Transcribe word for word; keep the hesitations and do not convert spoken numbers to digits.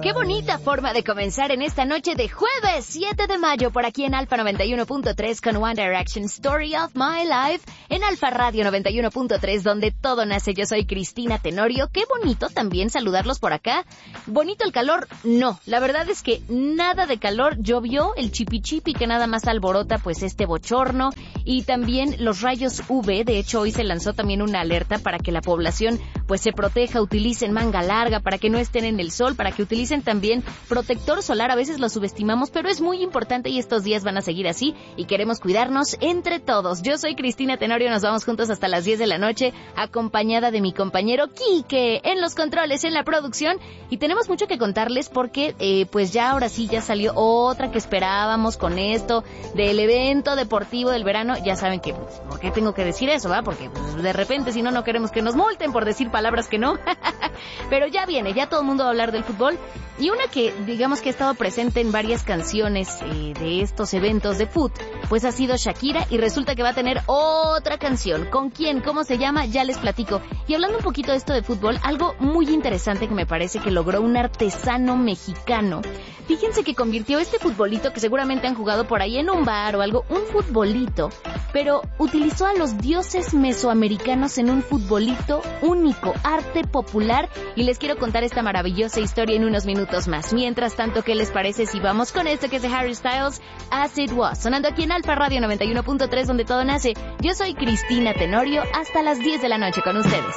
qué bonita forma de comenzar en esta noche de jueves siete de mayo por aquí en Alfa noventa y uno punto tres con One Direction Story of My Life en Alfa Radio noventa y uno punto tres donde todo nace. Yo soy Cristina Tenorio. Qué bonito también saludarlos por acá. ¿Bonito el calor? No, la verdad es que nada de calor. Llovió el chipi chipi que nada más alborota pues este bochorno y también los rayos U V. De hecho hoy se lanzó también una alerta para que la población pues se proteja, utilicen manga larga para que no estén en el sol, para que utilicen también protector solar. A veces lo subestimamos, pero es muy importante y estos días van a seguir así y queremos cuidarnos entre todos. Yo soy Cristina Tenorio, nos vamos juntos hasta las diez de la noche, acompañada de mi compañero Quique en los controles, en la producción, y tenemos mucho que contarles porque eh, pues ya ahora sí ya salió otra que esperábamos con esto del evento deportivo del verano. Ya saben que, pues, ¿por qué tengo que decir eso, va? Porque pues, de repente si no, no queremos que nos multen por decir palabras que no. Pero ya viene, ya todo el mundo va a hablar del fútbol. Y una que, digamos que ha estado presente en varias canciones eh, de estos eventos de fútbol, pues ha sido Shakira, y resulta que va a tener otra canción. ¿Con quién? ¿Cómo se llama? Ya les platico. Y hablando un poquito de esto de fútbol, algo muy interesante que me parece que logró un artesano mexicano. Fíjense que convirtió este futbolito que seguramente han jugado por ahí en un bar o algo, un futbolito, pero utilizó a los dioses mesoamericanos en un futbolito único, arte popular, y les quiero contar esta maravillosa historia en unos minutos más. Mientras tanto, ¿qué les parece si vamos con esto que es de Harry Styles, As It Was, sonando aquí en Alfa Radio noventa y uno punto tres donde todo nace? Yo soy Cristina Tenorio, hasta las diez de la noche con ustedes.